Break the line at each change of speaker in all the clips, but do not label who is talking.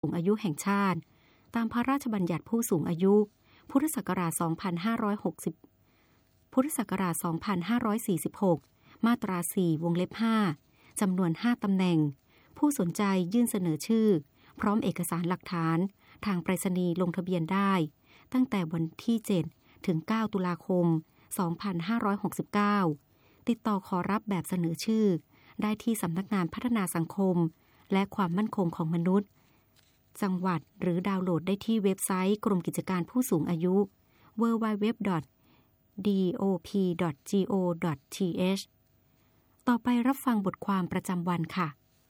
สูงอายุแห่งชาติตามพระราชบัญญัติผู้สูงอายุพุทธศักราช 2546 พุทธศักราช 2546 มาตรา 4 วงเล็บ 5 จำนวน 5 ตำแหน่งผู้สนใจยื่นเสนอชื่อพร้อมเอกสารหลักฐานทางไปรษณีย์ลงทะเบียนได้ตั้งแต่วันที่ 7 ถึง 9 ตุลาคม 2569 ติดต่อขอรับแบบเสนอชื่อได้ที่สำนักงานพัฒนาสังคมและความมั่นคงของมนุษย์จังหวัดหรือดาวน์โหลดได้ที่เว็บไซต์กรมกิจการผู้สูงอายุ www.dop.go.th ต่อไปรับฟังบทความประจำวันค่ะ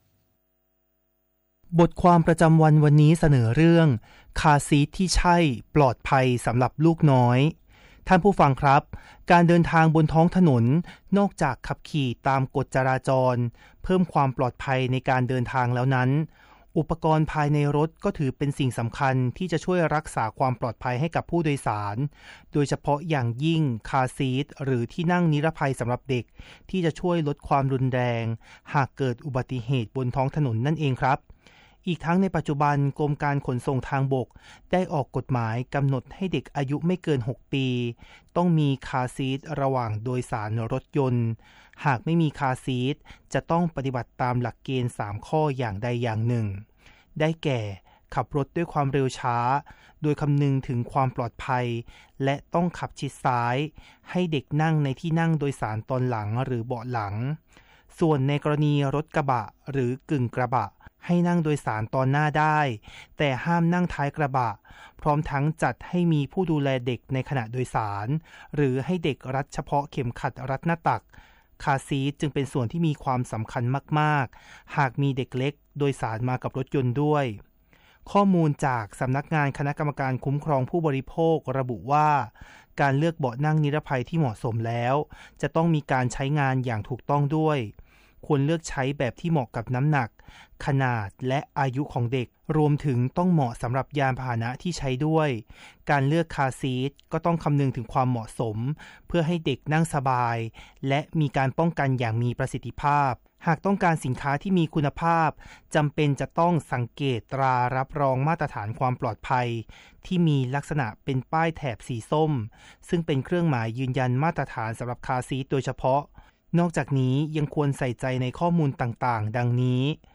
บทความประจำวันวันนี้เสนอเรื่องคาร์ซีทที่ใช่ปลอดภัยสำหรับลูกน้อยท่านผู้ฟังครับการเดินทางบนท้องถนนนอกจากขับขี่ตามกฎจราจรเพิ่มความปลอดภัยในการเดินทางแล้วนั้นอุปกรณ์ภายในรถก็ถือเป็นสิ่งสำคัญที่จะช่วยรักษาความปลอดภัยให้กับผู้โดยสารโดยเฉพาะอย่างยิ่งคาร์ซีทหรือที่นั่งนิรภัยสำหรับเด็กที่จะช่วยลดความรุนแรงหากเกิดอุบัติเหตุบนท้องถนนนั่นเองครับอีกทั้งในปัจจุบันกรมการขนส่งทางบกได้ออกกฎหมายกำหนดให้เด็กอายุไม่เกิน6ปีต้องมีคาร์ซีทระหว่างโดยสารรถยนต์หากไม่มีคาร์ซีทจะต้องปฏิบัติตามหลักเกณฑ์3ข้ออย่างใดอย่างหนึ่งได้แก่ขับรถด้วยความเร็วช้าโดยคำนึงถึงความปลอดภัยและต้องขับชิดซ้ายให้เด็กนั่งในที่นั่งโดยสารตอนหลังหรือเบาะหลังส่วนในกรณีรถกระบะหรือกึ่งกระบะให้นั่งโดยสารตอนหน้าได้แต่ห้ามนั่งท้ายกระบะพร้อมทั้งจัดให้มีผู้ดูแลเด็กในขณะโดยสารหรือให้เด็กรัดเฉพาะเข็มขัดรัดหน้าตักคาร์ซีทจึงเป็นส่วนที่มีความสำคัญมากๆหากมีเด็กเล็กโดยสารมากับรถยนต์ด้วยข้อมูลจากสำนักงานคณะกรรมการคุ้มครองผู้บริโภคระบุว่าการเลือกเบาะนั่งนิรภัยที่เหมาะสมแล้วจะต้องมีการใช้งานอย่างถูกต้องด้วยควรเลือกใช้แบบที่เหมาะกับน้ำหนักขนาดและอายุของเด็กรวมถึงต้องเหมาะสำหรับยานพาหนะที่ใช้ด้วยการเลือกคาร์ซีทก็ต้องคำนึงถึงความเหมาะสมเพื่อให้เด็กนั่งสบายและมีการป้องกันอย่างมีประสิทธิภาพหากต้องการสินค้าที่มีคุณภาพจำเป็นจะต้องสังเกตตรารับรองมาตรฐานความปลอดภัยที่มีลักษณะเป็นป้ายแถบสีส้มซึ่งเป็นเครื่องหมายยืนยันมาตรฐานสำหรับคาร์ซีทโดยเฉพาะนอกจากนี้ยังควรใส่ใจในข้อมูลต่างๆดังนี้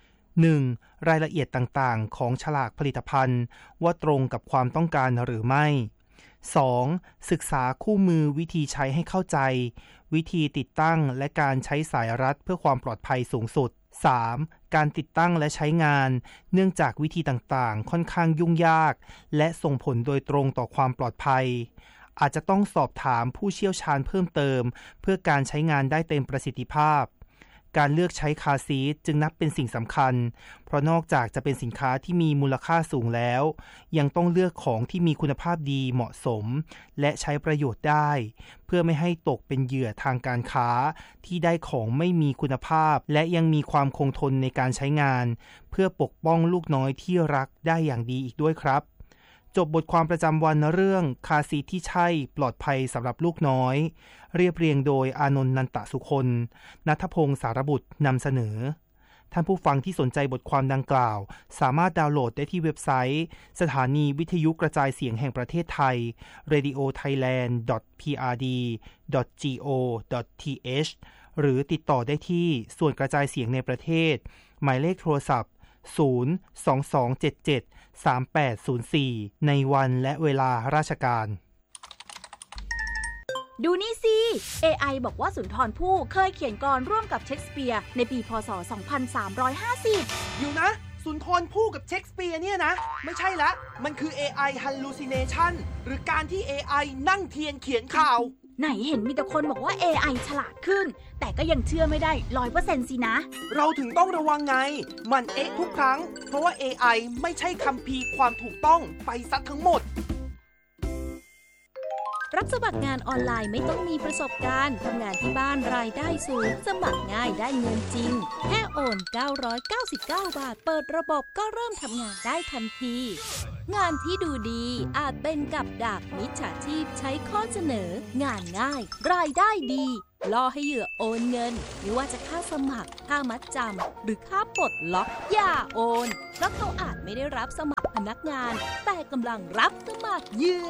1. รายละเอียดต่างๆของฉลากผลิตภัณฑ์ว่าตรงกับความต้องการหรือไม่ 2. ศึกษาคู่มือวิธีใช้ให้เข้าใจวิธีติดตั้งและการใช้สายรัดเพื่อความปลอดภัยสูงสุด 3. การติดตั้งและใช้งานเนื่องจากวิธีต่างๆค่อนข้างยุ่งยากและส่งผลโดยตรงต่อความปลอดภัยอาจจะต้องสอบถามผู้เชี่ยวชาญเพิ่มเติมเพื่อการใช้งานได้เต็มประสิทธิภาพการเลือกใช้คาร์ซีทจึงนับเป็นสิ่งสำคัญเพราะนอกจากจะเป็นสินค้าที่มีมูลค่าสูงแล้วยังต้องเลือกของที่มีคุณภาพดีเหมาะสมและใช้ประโยชน์ได้เพื่อไม่ให้ตกเป็นเหยื่อทางการค้าที่ได้ของไม่มีคุณภาพและยังมีความคงทนในการใช้งานเพื่อปกป้องลูกน้อยที่รักได้อย่างดีอีกด้วยครับจบบทความประจำวันเรื่องคาร์ซีทที่ใช่ปลอดภัยสำหรับลูกน้อยเรียบเรียงโดยอานนท์ นันตสุคนณัฐพงศ์สารบุตรนำเสนอท่านผู้ฟังที่สนใจบทความดังกล่าวสามารถดาวน์โหลดได้ที่เว็บไซต์สถานีวิทยุกระจายเสียงแห่งประเทศไทย radiothailand.prd.go.th หรือติดต่อได้ที่ส่วนกระจายเสียงในประเทศหมายเลขโทรศัพท์022773804ในวันและเวลาราชการ
ดูนี่สิ AI บอกว่าสุนทรภู่เคยเขียนกลอนร่วมกับเชคสเปียร์ในปีพ.ศ. 2350
อยู่นะสุนทรภู่กับเชคสเปียร์เนี่ยนะไม่ใช่ละมันคือ AI hallucination หรือการที่ AI นั่งเทียนเขียนข่าว
ไหนเห็นมีแต่คนบอกว่า AI ฉลาดขึ้นแต่ก็ยังเชื่อไม่ได้ 100% สินะ
เราถึงต้องระวังไงมันทุกครั้งเพราะว่า AI ไม่ใช่คัมภีร์ความถูกต้องไปซะทั้งหมด
รับสมัครงานออนไลน์ไม่ต้องมีประสบการณ์ทำงานที่บ้านรายได้สูงสมัครง่ายได้เงินจริงแค่โอน999 บาทเปิดระบบก็เริ่มทำงานได้ทันทีงานที่ดูดีอาจเป็นกับดักมิจฉาชีพใช้ข้อเสนองานง่ายรายได้ดีล่อให้เหยื่อโอนเงินไม่ว่าจะค่าสมัครค่ามัดจำหรือค่าปลดล็อกอย่าโอนเพราะเขาอาจไม่ได้รับสมัครพนักงานแต่กำลังรับสมัครเหยื่อ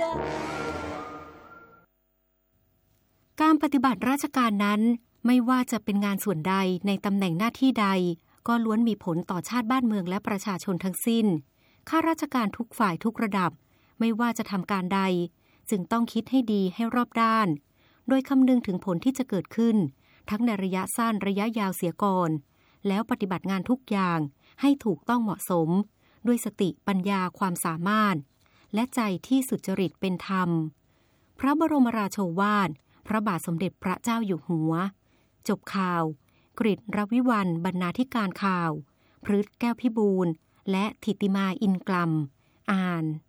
การปฏิบัติราชการนั้นไม่ว่าจะเป็นงานส่วนใดในตำแหน่งหน้าที่ใดก็ล้วนมีผลต่อชาติบ้านเมืองและประชาชนทั้งสิ้นข้าราชการทุกฝ่ายทุกระดับไม่ว่าจะทำการใดจึงต้องคิดให้ดีให้รอบด้านโดยคำนึงถึงผลที่จะเกิดขึ้นทั้งในระยะสั้นระยะยาวเสียก่อนแล้วปฏิบัติงานทุกอย่างให้ถูกต้องเหมาะสมด้วยสติปัญญาความสามารถและใจที่สุจริตเป็นธรรมพระบรมราโชวาทพระบาทสมเด็จพระเจ้าอยู่หัวจบข่าวกฤษ รวิวรรณบรรณาธิการข่าวพฤทธิ์ แก้วพิบูลและถิติมาอินกลัมอ่าน